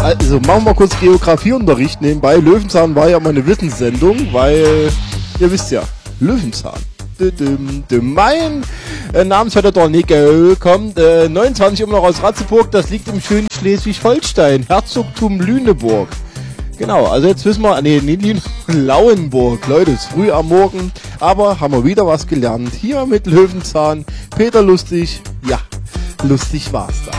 Also machen wir kurz Geografieunterricht nebenbei. Löwenzahn war ja mal eine Wissenssendung, weil, ihr wisst ja, Löwenzahn. Mein Namensvetter Dornecke kommt 29 immer noch aus Ratzeburg, das liegt im schönen Schleswig-Holstein, Herzogtum Lüneburg. Genau, also jetzt wissen wir, Lauenburg, Leute, ist früh am Morgen, aber haben wir wieder was gelernt. Hier mit Löwenzahn, Peter Lustig, ja, lustig war's da.